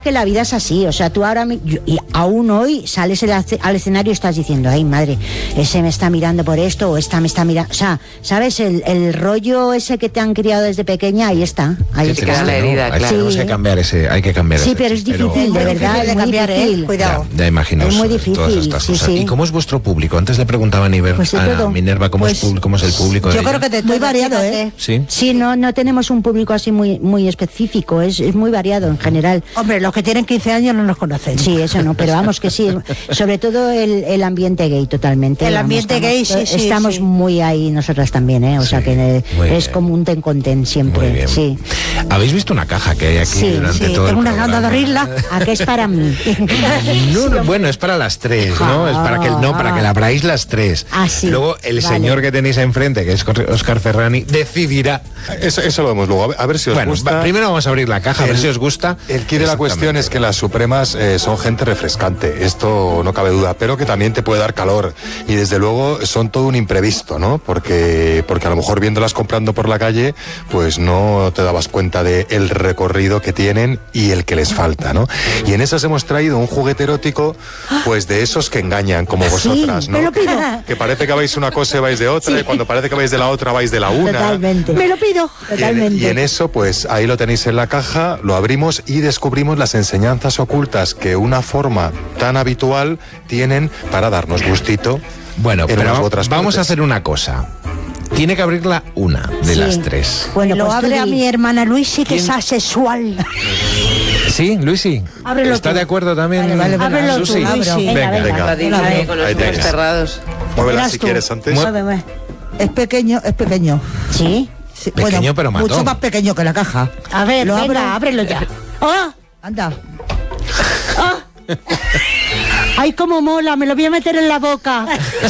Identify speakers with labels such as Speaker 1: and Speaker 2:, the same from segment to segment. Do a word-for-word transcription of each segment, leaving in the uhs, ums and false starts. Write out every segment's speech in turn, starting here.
Speaker 1: que la vida es así, o sea, tú ahora yo, y aún hoy sales el, al escenario y estás diciendo, ay madre, ese me está mirando por esto o esta me está mirando, o sea, ¿sabes? El, el rollo ese que te han criado desde pequeña, ahí está, ahí
Speaker 2: que
Speaker 1: está.
Speaker 2: te queda la herida,
Speaker 3: ¿no?
Speaker 2: claro.
Speaker 3: Tenemos
Speaker 1: Sí.
Speaker 3: que cambiar ese, hay que cambiar
Speaker 1: Sí,
Speaker 3: ese
Speaker 1: pero es
Speaker 3: chip,
Speaker 1: difícil, de verdad,
Speaker 4: difícil de
Speaker 1: es muy
Speaker 4: cambiar,
Speaker 1: difícil.
Speaker 4: ¿eh? Cuidado.
Speaker 3: Ya, ya imagino
Speaker 1: Es muy
Speaker 3: todas
Speaker 1: difícil,
Speaker 3: estas
Speaker 1: sí,
Speaker 3: cosas.
Speaker 1: sí.
Speaker 3: ¿Y cómo es vuestro público? Antes le preguntaba a, Niver,
Speaker 1: Pues de
Speaker 3: a
Speaker 1: todo.
Speaker 3: Minerva cómo,
Speaker 1: Pues,
Speaker 3: es, pub- cómo es el público de
Speaker 4: Yo creo
Speaker 3: ella.
Speaker 4: que de
Speaker 1: Muy
Speaker 4: todo,
Speaker 1: variado,
Speaker 4: fíjate.
Speaker 1: ¿eh?
Speaker 3: Sí.
Speaker 1: Sí, no, no tenemos un público así muy, muy específico, es, es muy variado en general.
Speaker 4: Hombre, los que tienen quince años no nos conocen.
Speaker 1: Sí, eso no, pero vamos que sí, sobre todo el, el ambiente gay totalmente.
Speaker 4: El
Speaker 1: vamos,
Speaker 4: ambiente
Speaker 1: estamos,
Speaker 4: gay, sí, sí,
Speaker 1: Estamos
Speaker 4: sí.
Speaker 1: muy ahí nosotras también, ¿eh? O sea
Speaker 3: Sí,
Speaker 1: que eh,
Speaker 3: muy
Speaker 1: es
Speaker 3: bien.
Speaker 1: como un ten con ten siempre.
Speaker 3: Muy bien.
Speaker 1: Sí.
Speaker 3: ¿Habéis visto una caja que hay aquí
Speaker 1: Sí,
Speaker 3: durante
Speaker 4: Sí,
Speaker 3: todo
Speaker 4: tengo
Speaker 3: el
Speaker 4: unas ganas de
Speaker 3: programa?
Speaker 4: abrirla.
Speaker 1: ¿A qué es para mí?
Speaker 3: No, no, bueno, es para las tres, ¿no? Es para que no, para que la abráis las tres.
Speaker 1: Ah, sí.
Speaker 3: Luego el
Speaker 1: Vale.
Speaker 3: señor que tenéis enfrente, que es Óscar Ferrani, decidirá.
Speaker 5: Eso, eso lo vemos luego. A ver, a ver si os
Speaker 3: Bueno,
Speaker 5: gusta.
Speaker 3: va- primero vamos a abrir la caja, a ver
Speaker 5: El-
Speaker 3: si os gusta.
Speaker 5: El key de la cuestión es que las Supremas eh, son gente refrescante, esto no cabe duda, pero que también te puede dar calor y desde luego son todo un imprevisto, ¿no? Porque, porque a lo mejor viéndolas comprando por la calle, pues no te dabas cuenta de el recorrido que tienen y el que les falta, ¿no? Y en esas hemos traído un juguete erótico, pues de esos que engañan, como vosotras, ¿no?
Speaker 4: me lo pido.
Speaker 5: Que parece que vais una cosa y vais de otra, y cuando parece que vais de la otra vais de la una.
Speaker 1: Totalmente.
Speaker 4: Me lo pido.
Speaker 5: Y en,
Speaker 1: Totalmente.
Speaker 5: y en eso, pues ahí lo tenéis en la caja, lo abrimos y descubrimos las enseñanzas ocultas que una forma tan habitual tienen para darnos gustito.
Speaker 3: Bueno,
Speaker 5: en
Speaker 3: pero
Speaker 5: unas u
Speaker 3: va-
Speaker 5: otras
Speaker 3: vamos a
Speaker 5: partes.
Speaker 3: hacer una cosa. Tiene que abrirla una de
Speaker 1: Sí.
Speaker 3: las tres.
Speaker 1: Bueno,
Speaker 4: lo
Speaker 1: pues tú
Speaker 4: abre a
Speaker 1: di-
Speaker 4: mi hermana Luisi, que
Speaker 3: ¿Quién?
Speaker 4: es asexual.
Speaker 3: ¿Sí, Luisi?
Speaker 4: Ábrelo
Speaker 3: ¿Está
Speaker 4: tú.
Speaker 3: de acuerdo también?
Speaker 1: Vale, vale, venga.
Speaker 4: Ábrelo tú,
Speaker 3: Susi?
Speaker 4: Luisi.
Speaker 1: Venga,
Speaker 3: Venga,
Speaker 1: venga.
Speaker 3: venga.
Speaker 2: La dice ahí con los
Speaker 5: Ahí
Speaker 2: ojos
Speaker 5: tienes.
Speaker 2: cerrados.
Speaker 5: Muévela
Speaker 4: Verás
Speaker 5: si
Speaker 4: tú.
Speaker 5: quieres antes.
Speaker 1: Mueve, mueve.
Speaker 4: Es pequeño, es pequeño.
Speaker 1: Sí.
Speaker 4: Sí,
Speaker 3: Pequeño, pero matón.
Speaker 4: mucho más pequeño que la caja.
Speaker 1: A ver,
Speaker 4: Lo
Speaker 1: venga,
Speaker 4: abro.
Speaker 1: ábrelo ya.
Speaker 4: ¡Ah! Anda.
Speaker 1: ¡Ay, cómo mola! Me lo voy a meter en la boca.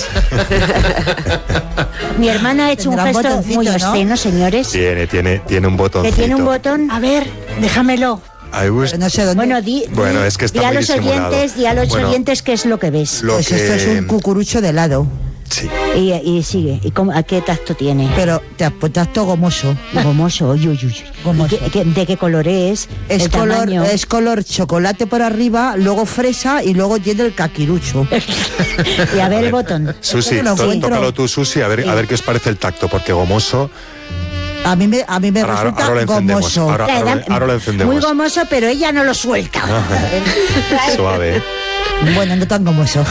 Speaker 1: Mi hermana ha hecho un
Speaker 4: Tendrá un
Speaker 1: gesto
Speaker 4: botoncito,
Speaker 1: muy
Speaker 4: ¿no?
Speaker 1: obsceno, señores.
Speaker 5: Tiene, tiene, tiene un
Speaker 1: Que
Speaker 5: botoncito.
Speaker 1: tiene un botón.
Speaker 4: A ver, déjamelo.
Speaker 5: Ahí bus-
Speaker 4: No sé dónde.
Speaker 1: Bueno, di,
Speaker 5: Bueno,
Speaker 1: di-
Speaker 5: es que está
Speaker 1: di a
Speaker 5: muy
Speaker 1: los
Speaker 5: disimulado.
Speaker 1: oyentes, di a los
Speaker 5: Bueno,
Speaker 1: oyentes qué es lo que ves.
Speaker 5: Lo
Speaker 4: Pues
Speaker 5: que...
Speaker 4: esto es un cucurucho de helado.
Speaker 5: Sí.
Speaker 1: Y, y sigue. ¿Y cómo, a qué tacto tiene?
Speaker 4: Pero te has puesto tacto gomoso.
Speaker 1: Gomoso, uy, uy, uy.
Speaker 4: Gomoso.
Speaker 1: ¿Y qué- qué- ¿De qué color es?
Speaker 4: Es
Speaker 1: El
Speaker 4: color,
Speaker 1: tamaño.
Speaker 4: es color chocolate por arriba, luego fresa y luego tiene el caquirucho.
Speaker 1: Y a ver el botón.
Speaker 5: Susi,
Speaker 4: Esto no lo
Speaker 5: tó-
Speaker 4: encuentro.
Speaker 5: tócalo tú, Susi, a ver, a ver qué os parece el tacto, porque gomoso...
Speaker 4: A mí me, a mí me
Speaker 5: Ahora, ahora,
Speaker 4: resulta
Speaker 5: ahora lo encendemos.
Speaker 4: gomoso.
Speaker 5: Ahora, ahora,
Speaker 1: Claro,
Speaker 5: ahora lo encendemos.
Speaker 1: Muy gomoso, pero ella no lo suelta.
Speaker 5: Suave, ¿eh?
Speaker 4: Bueno, no tan gomoso.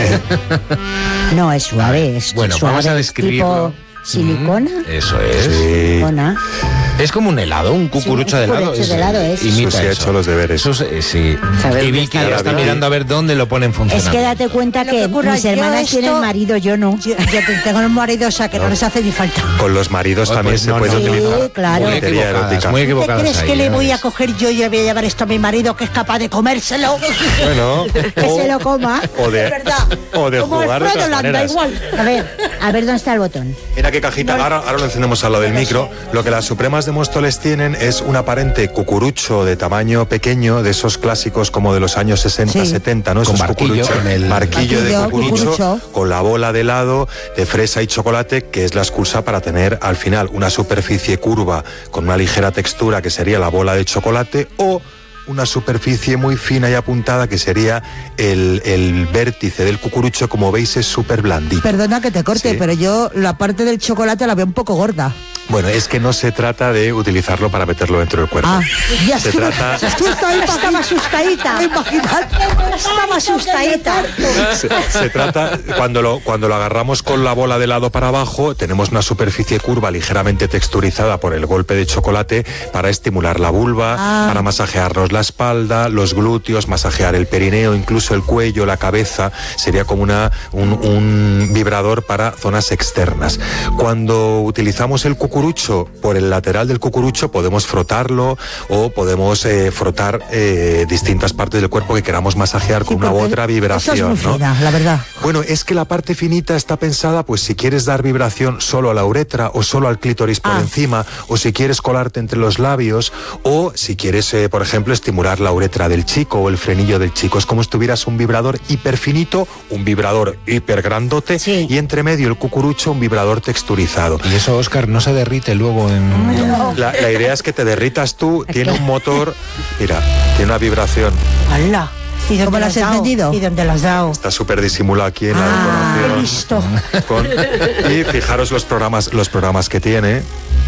Speaker 1: No, es suave, es
Speaker 3: Bueno,
Speaker 1: suave,
Speaker 3: vamos a
Speaker 1: es
Speaker 3: describirlo.
Speaker 1: tipo silicona.
Speaker 3: Eso es.
Speaker 5: Sí.
Speaker 1: Silicona.
Speaker 3: Es como un helado, un cucurucho
Speaker 1: Sí, un
Speaker 3: de helado.
Speaker 1: cucurucho de helado es.
Speaker 3: Imita
Speaker 5: Susi ha
Speaker 3: eso.
Speaker 5: hecho los deberes.
Speaker 3: Eso es- eh, sí.
Speaker 2: Saber
Speaker 3: Y
Speaker 2: dónde
Speaker 3: Vicky
Speaker 2: está
Speaker 3: ya está
Speaker 5: Vicky.
Speaker 3: mirando a ver dónde lo pone en
Speaker 1: Es
Speaker 3: funcionamiento.
Speaker 1: que date cuenta
Speaker 4: Lo
Speaker 1: que,
Speaker 4: que ocurra,
Speaker 1: mis
Speaker 4: yo
Speaker 1: hermanas
Speaker 4: esto-
Speaker 1: tienen marido, yo no.
Speaker 4: Yo, yo te- tengo un marido, o sea que no, les hace ni falta.
Speaker 5: Con los maridos
Speaker 3: Oh,
Speaker 5: también
Speaker 3: pues
Speaker 5: se
Speaker 3: no,
Speaker 5: puede
Speaker 3: no.
Speaker 5: utilizar
Speaker 1: Sí, claro.
Speaker 3: Muy
Speaker 5: juguetería
Speaker 3: equivocadas,
Speaker 5: erótica.
Speaker 3: muy
Speaker 4: ¿Qué
Speaker 3: equivocadas
Speaker 4: crees
Speaker 3: ahí,
Speaker 4: que le
Speaker 3: ya
Speaker 4: voy a
Speaker 3: ves.
Speaker 4: coger yo y le voy a llevar esto a mi marido que es capaz de comérselo?
Speaker 5: Bueno,
Speaker 1: Que se lo coma.
Speaker 5: o de,
Speaker 4: Es verdad.
Speaker 5: o de
Speaker 4: Como
Speaker 5: jugar de
Speaker 4: Alfredo
Speaker 5: otras
Speaker 4: Landa,
Speaker 5: maneras.
Speaker 4: igual.
Speaker 1: A ver, a ver dónde está el botón.
Speaker 5: Mira qué cajita, ahora, ahora lo encendemos al lado del micro. Lo que las Supremas de Móstoles tienen es un aparente cucurucho de tamaño pequeño, de esos clásicos como de los años sesenta,
Speaker 4: Sí.
Speaker 5: setenta, ¿no?
Speaker 3: Con
Speaker 5: Esos
Speaker 3: barquillo,
Speaker 5: cucuruchos,
Speaker 3: en el-
Speaker 5: barquillo de
Speaker 4: Barquillo,
Speaker 5: cucurucho,
Speaker 4: cucurucho.
Speaker 5: con la bola de helado de fresa y chocolate, que es la excusa para tener al final una superficie curva con una ligera textura que sería la bola de chocolate, o una superficie muy fina y apuntada que sería el, el vértice del cucurucho, como veis es súper blandito.
Speaker 4: Perdona que te corte,
Speaker 5: Sí.
Speaker 4: pero yo la parte del chocolate la veo un poco gorda.
Speaker 5: Bueno, es que no se trata de utilizarlo para meterlo dentro del cuerpo.
Speaker 4: Ah, ya
Speaker 5: Se
Speaker 4: estuve-
Speaker 5: trata-
Speaker 4: Estaba, estaba asustadita. Estaba asustadita.
Speaker 5: Se, se trata, cuando lo, cuando lo agarramos con la bola de helado para abajo, tenemos una superficie curva ligeramente texturizada por el golpe de chocolate para estimular la vulva,
Speaker 4: Ah.
Speaker 5: para masajearnos la espalda, los glúteos, masajear el perineo, incluso el cuello, la cabeza. Sería como una, un, un vibrador para zonas externas. Cuando utilizamos el cucurucho por el lateral del cucurucho, podemos frotarlo o podemos eh, frotar eh, distintas partes del cuerpo que queramos masajear con una u otra vibración,
Speaker 4: Eso es muy
Speaker 5: ¿no?
Speaker 4: fina, la verdad.
Speaker 5: Bueno, es que la parte finita está pensada, pues si quieres dar vibración solo a la uretra o solo al clítoris por
Speaker 4: Ah.
Speaker 5: encima, o si quieres colarte entre los labios, o si quieres, eh, por ejemplo, estimular la uretra del chico o el frenillo del chico. Es como si tuvieras un vibrador hiperfinito, un vibrador hipergrandote,
Speaker 1: Sí.
Speaker 5: y entre medio el cucurucho, un vibrador texturizado.
Speaker 3: Y eso, Óscar, no se derrite luego en...
Speaker 5: La, la idea es que te derritas tú,
Speaker 1: Es
Speaker 5: tiene
Speaker 1: que-
Speaker 5: un motor, mira, tiene una vibración.
Speaker 4: ¡Hala! ¿Y
Speaker 2: ¿Cómo
Speaker 4: dónde
Speaker 2: lo
Speaker 4: lo
Speaker 2: has
Speaker 4: has encendido?
Speaker 2: ¿Y dónde lo has dado?
Speaker 5: Está súper disimulado aquí en la
Speaker 2: Ah,
Speaker 5: decoración.
Speaker 2: listo.
Speaker 5: Con- y fijaros los programas, los programas que tiene.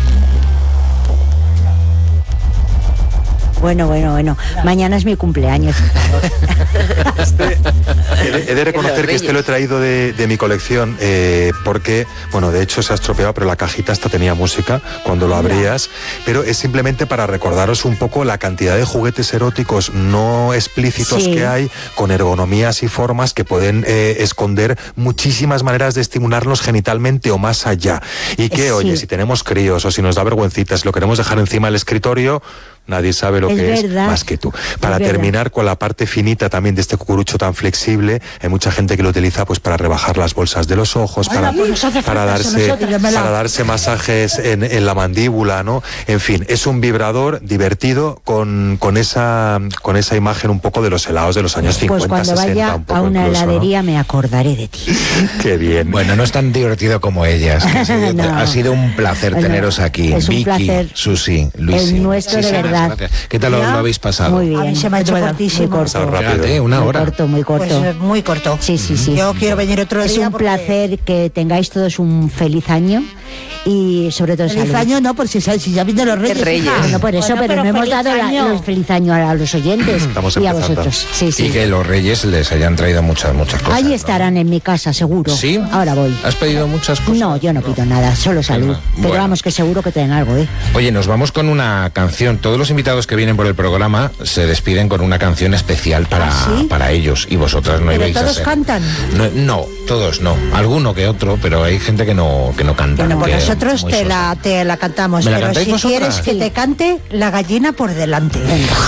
Speaker 1: Bueno, bueno, bueno. Mañana es mi cumpleaños.
Speaker 5: Este, he, de, he de reconocer que este lo he traído de, de mi colección eh, porque, bueno, de hecho se ha estropeado, pero la cajita esta tenía música cuando lo abrías, pero es simplemente para recordaros un poco la cantidad de juguetes eróticos no explícitos
Speaker 1: Sí.
Speaker 5: que hay, con ergonomías y formas que pueden eh, esconder muchísimas maneras de estimularnos genitalmente o más allá. Y que,
Speaker 1: Sí.
Speaker 5: oye, si tenemos críos o si nos da vergüencita, si lo queremos dejar encima del escritorio, nadie sabe lo
Speaker 1: Es
Speaker 5: que
Speaker 1: verdad.
Speaker 5: es más que tú. Para
Speaker 1: Es verdad.
Speaker 5: terminar con la parte finita también de este cucurucho tan flexible, hay mucha gente que lo utiliza pues para rebajar las bolsas de los ojos, para,
Speaker 2: pues nos hace
Speaker 5: para
Speaker 2: falta eso,
Speaker 5: darse
Speaker 2: nosotros, dámela.
Speaker 5: para darse masajes en, en la mandíbula, ¿no? En fin, es un vibrador divertido con, con esa con esa imagen un poco de los helados de los años cincuenta,
Speaker 1: Pues cuando
Speaker 5: sesenta,
Speaker 1: vaya
Speaker 5: un poco
Speaker 1: a una
Speaker 5: incluso, ¿no?
Speaker 1: heladería me acordaré de ti.
Speaker 5: Qué bien.
Speaker 3: Bueno, no es tan divertido como ellas. que ha, sido,
Speaker 1: No.
Speaker 3: ha sido un placer
Speaker 1: Bueno,
Speaker 3: teneros aquí.
Speaker 1: es un
Speaker 3: Vicky,
Speaker 1: placer.
Speaker 3: Susi, Luisi.
Speaker 1: El nuestro, de
Speaker 3: Muchísimas
Speaker 1: verdad.
Speaker 3: gracias. ¿Qué tal lo,
Speaker 2: Ya.
Speaker 3: lo habéis pasado?
Speaker 1: Muy bien.
Speaker 2: A mí se me ha hecho
Speaker 1: Muy
Speaker 2: cortísimo.
Speaker 1: corto.
Speaker 5: Pasado rápido.
Speaker 3: Fíjate, una
Speaker 1: Muy
Speaker 3: hora.
Speaker 1: corto, muy
Speaker 2: Pues
Speaker 1: corto.
Speaker 2: eh, muy corto.
Speaker 1: Sí, sí, sí.
Speaker 2: Yo quiero venir otro
Speaker 1: Es
Speaker 2: día
Speaker 1: un
Speaker 2: porque-
Speaker 1: placer que tengáis todos un feliz año y sobre todo
Speaker 4: Feliz
Speaker 1: salud.
Speaker 4: año no, por si, si ya vienen los reyes.
Speaker 6: Reyes.
Speaker 4: hija.
Speaker 1: Bueno, por eso,
Speaker 2: Bueno,
Speaker 1: pero,
Speaker 2: pero
Speaker 1: no hemos
Speaker 2: feliz
Speaker 1: dado la-
Speaker 2: año.
Speaker 1: los feliz año a, a los oyentes
Speaker 5: Estamos
Speaker 1: y a
Speaker 5: empezando.
Speaker 1: vosotros. Sí, sí.
Speaker 3: Y que los reyes les hayan traído muchas, muchas cosas.
Speaker 1: Ahí
Speaker 3: ¿no?
Speaker 1: estarán en mi casa, seguro.
Speaker 3: ¿Sí?
Speaker 1: Ahora voy.
Speaker 3: ¿Has pedido muchas cosas?
Speaker 1: No, yo no pido nada, solo salud.
Speaker 3: Venga,
Speaker 1: Pero
Speaker 3: bueno.
Speaker 1: vamos, que seguro que tienen algo, ¿eh?
Speaker 3: Oye, nos vamos con una canción. Todos los invitados que vienen por el programa se despiden con una canción especial para,
Speaker 2: ¿Ah, sí?
Speaker 3: para ellos. Y vosotras no
Speaker 2: Pero
Speaker 3: ibais a
Speaker 2: todos
Speaker 3: ser.
Speaker 2: cantan.
Speaker 3: No, no, todos no. Alguno que otro, pero hay gente que no, que no canta.
Speaker 2: Bueno, pues
Speaker 3: que
Speaker 2: nosotros
Speaker 3: muy
Speaker 2: te
Speaker 3: sosa.
Speaker 2: la, te la cantamos,
Speaker 3: ¿Me la
Speaker 2: pero
Speaker 3: cantáis
Speaker 2: si
Speaker 3: vosotras?
Speaker 2: quieres que te cante la gallina por delante.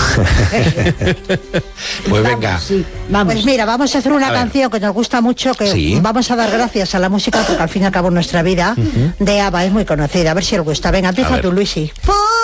Speaker 3: Pues venga.
Speaker 1: Sí, vamos.
Speaker 2: Pues mira, vamos a hacer una
Speaker 3: A ver.
Speaker 2: canción que nos gusta mucho, que
Speaker 3: Sí.
Speaker 2: vamos a dar gracias a la música, porque al fin y al cabo nuestra vida, de ABBA es muy conocida. A ver si os gusta. Venga,
Speaker 3: A
Speaker 2: empieza
Speaker 3: ver.
Speaker 2: tú, Luisi.